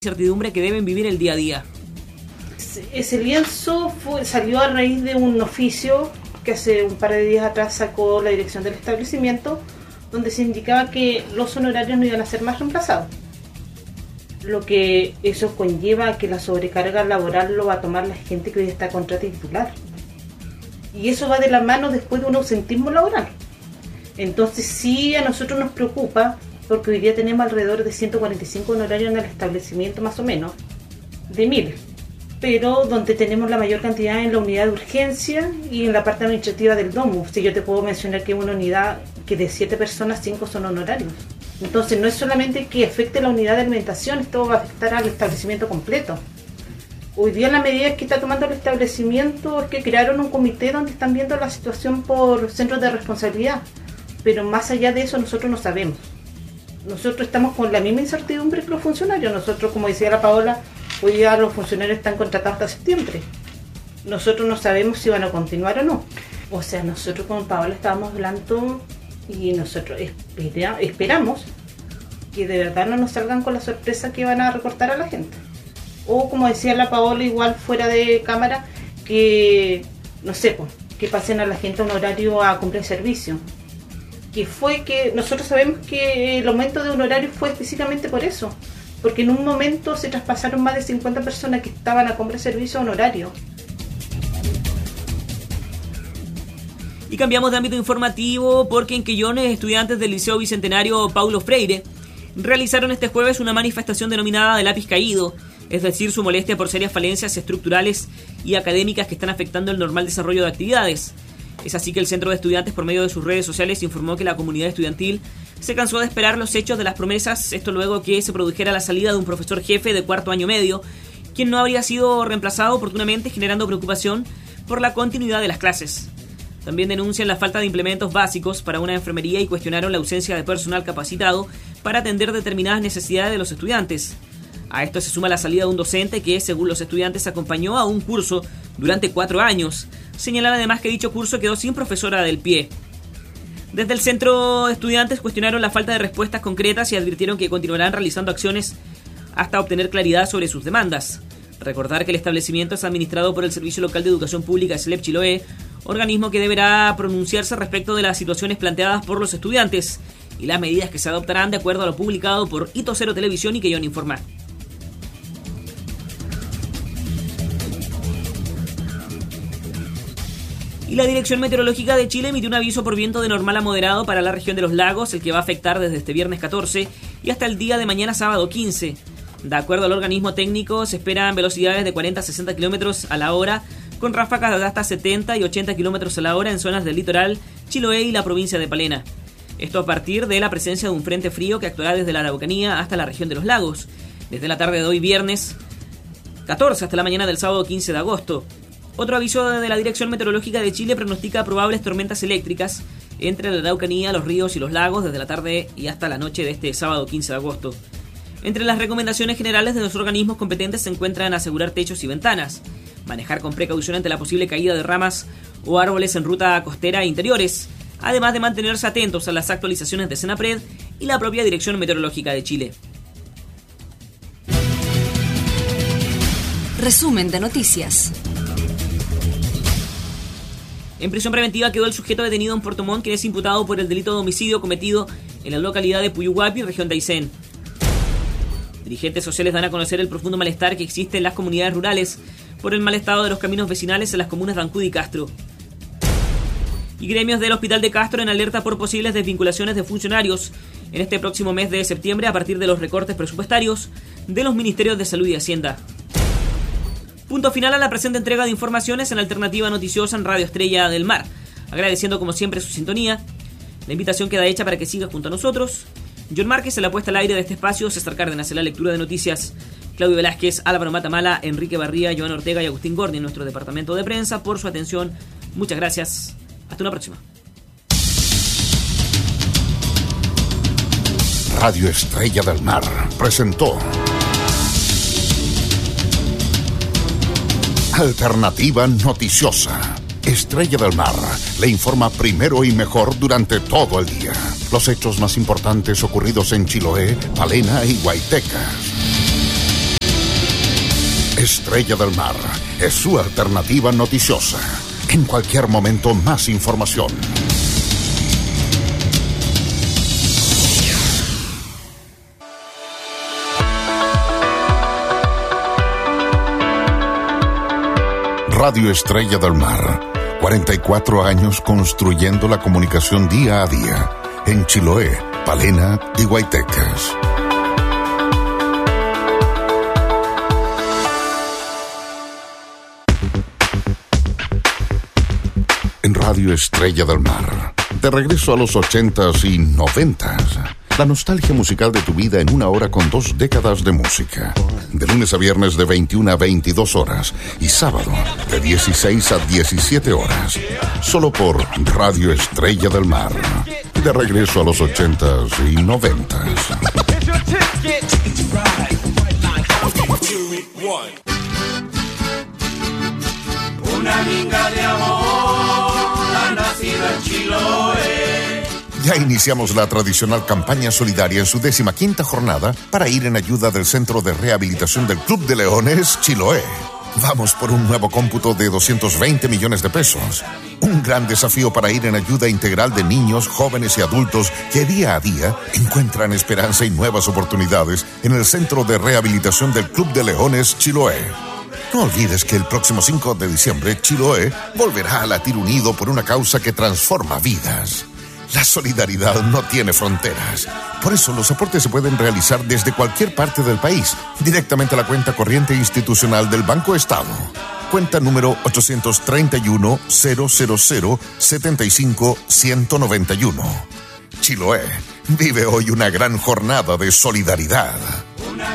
incertidumbre que deben vivir el día a día. Ese lienzo salió a raíz de un oficio que hace un par de días atrás sacó la dirección del establecimiento, donde se indicaba que los honorarios no iban a ser más reemplazados. Lo que eso conlleva a que la sobrecarga laboral lo va a tomar la gente que hoy está contrata y titular. Y eso va de la mano después de un ausentismo laboral. Entonces sí, a nosotros nos preocupa, porque hoy día tenemos alrededor de 145 honorarios en el establecimiento, más o menos, de 1000. Pero donde tenemos la mayor cantidad en la unidad de urgencia y en la parte administrativa del domo. Si yo te puedo mencionar que una unidad que de 7 personas, 5 son honorarios. Entonces no es solamente que afecte la unidad de alimentación, esto va a afectar al establecimiento completo. Hoy día la medida que está tomando el establecimiento es que crearon un comité donde están viendo la situación por centros de responsabilidad. Pero más allá de eso nosotros no sabemos. Nosotros estamos con la misma incertidumbre que los funcionarios. Nosotros, como decía la Paola, hoy día los funcionarios están contratados hasta septiembre. Nosotros no sabemos si van a continuar o no. O sea, nosotros con Paola estábamos hablando y nosotros esperamos que de verdad no nos salgan con la sorpresa que van a recortar a la gente. O como decía la Paola, igual fuera de cámara, que no sé, pues, que pasen a la gente a un horario a cumplir servicio. Que fue que nosotros sabemos que el aumento de honorario fue específicamente por eso, porque en un momento se traspasaron más de 50 personas que estaban a comprar servicio a honorario. Y cambiamos de ámbito informativo porque en Quillones estudiantes del Liceo Bicentenario Paulo Freire realizaron este jueves una manifestación denominada de lápiz caído, es decir, su molestia por serias falencias estructurales y académicas que están afectando el normal desarrollo de actividades. Es así que el Centro de Estudiantes, por medio de sus redes sociales, informó que la comunidad estudiantil se cansó de esperar los hechos de las promesas, esto luego que se produjera la salida de un profesor jefe de cuarto año medio, quien no habría sido reemplazado oportunamente, generando preocupación por la continuidad de las clases. También denuncian la falta de implementos básicos para una enfermería y cuestionaron la ausencia de personal capacitado para atender determinadas necesidades de los estudiantes. A esto se suma la salida de un docente que, según los estudiantes, acompañó a un curso durante 4 años. Señalan además que dicho curso quedó sin profesora del pie. Desde el centro, estudiantes cuestionaron la falta de respuestas concretas y advirtieron que continuarán realizando acciones hasta obtener claridad sobre sus demandas. Recordar que el establecimiento es administrado por el Servicio Local de Educación Pública SLEP Chiloé, organismo que deberá pronunciarse respecto de las situaciones planteadas por los estudiantes y las medidas que se adoptarán de acuerdo a lo publicado por Hito Cero Televisión y Quillón Informa. Y la Dirección Meteorológica de Chile emitió un aviso por viento de normal a moderado para la región de los lagos, el que va a afectar desde este viernes 14 y hasta el día de mañana sábado 15. De acuerdo al organismo técnico, se esperan velocidades de 40 a 60 km a la hora, con ráfagas de hasta 70 y 80 km a la hora en zonas del litoral, Chiloé y la provincia de Palena. Esto a partir de la presencia de un frente frío que actuará desde la Araucanía hasta la región de los lagos, desde la tarde de hoy viernes 14 hasta la mañana del sábado 15 de agosto. Otro aviso de la Dirección Meteorológica de Chile pronostica probables tormentas eléctricas entre la Araucanía, los ríos y los lagos desde la tarde y hasta la noche de este sábado 15 de agosto. Entre las recomendaciones generales de los organismos competentes se encuentran asegurar techos y ventanas, manejar con precaución ante la posible caída de ramas o árboles en ruta costera e interiores, además de mantenerse atentos a las actualizaciones de Senapred y la propia Dirección Meteorológica de Chile. Resumen de noticias. En prisión preventiva quedó el sujeto detenido en Puerto Montt, quien es imputado por el delito de homicidio cometido en la localidad de Puyuhuapi, región de Aysén. Dirigentes sociales dan a conocer el profundo malestar que existe en las comunidades rurales por el mal estado de los caminos vecinales en las comunas de Ancud y Castro. Y gremios del Hospital de Castro en alerta por posibles desvinculaciones de funcionarios en este próximo mes de septiembre a partir de los recortes presupuestarios de los Ministerios de Salud y Hacienda. Punto final a la presente entrega de informaciones en Alternativa Noticiosa en Radio Estrella del Mar. Agradeciendo como siempre su sintonía. La invitación queda hecha para que siga junto a nosotros. John Márquez en la puesta al aire de este espacio, César Cárdenas en la lectura de noticias, Claudio Velázquez, Álvaro Matamala, Enrique Barría, Joan Ortega y Agustín Gordi en nuestro departamento de prensa por su atención. Muchas gracias. Hasta una próxima. Radio Estrella del Mar presentó Alternativa Noticiosa. Estrella del Mar le informa primero y mejor durante todo el día. Los hechos más importantes ocurridos en Chiloé, Palena y Guaytecas. Estrella del Mar es su alternativa noticiosa. En cualquier momento, más información. Radio Estrella del Mar, 44 años construyendo la comunicación día a día, en Chiloé, Palena y Guaytecas. En Radio Estrella del Mar, de regreso a los 80s y 90s. La nostalgia musical de tu vida en una hora con 2 décadas de música. De lunes a viernes de 21 a 22 horas y sábado de 16 a 17 horas. Solo por Radio Estrella del Mar. De regreso a los 80s y 90s. Una minga de amor ha nacido en Chiloé. Ya iniciamos la tradicional campaña solidaria en su 15ª jornada para ir en ayuda del Centro de Rehabilitación del Club de Leones Chiloé. Vamos por un nuevo cómputo de 220 millones de pesos. Un gran desafío para ir en ayuda integral de niños, jóvenes y adultos que día a día encuentran esperanza y nuevas oportunidades en el Centro de Rehabilitación del Club de Leones Chiloé. No olvides que el próximo 5 de diciembre Chiloé volverá a latir unido por una causa que transforma vidas. La solidaridad no tiene fronteras. Por eso los aportes se pueden realizar desde cualquier parte del país, directamente a la cuenta corriente institucional del Banco Estado. Cuenta número 831-000-75-191. Chiloé vive hoy una gran jornada de solidaridad.